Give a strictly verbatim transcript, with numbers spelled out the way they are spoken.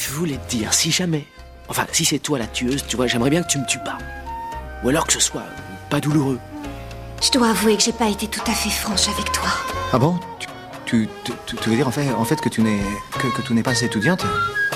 Je voulais te dire, si jamais... Enfin, si c'est toi la tueuse, tu vois, j'aimerais bien que tu me tues pas. Ou alors que ce soit pas douloureux. Je dois avouer que j'ai pas été tout à fait franche avec toi. Ah bon? Tu, tu, tu, tu veux dire en fait, en fait que tu n'es que, que tu n'es pas étudiante?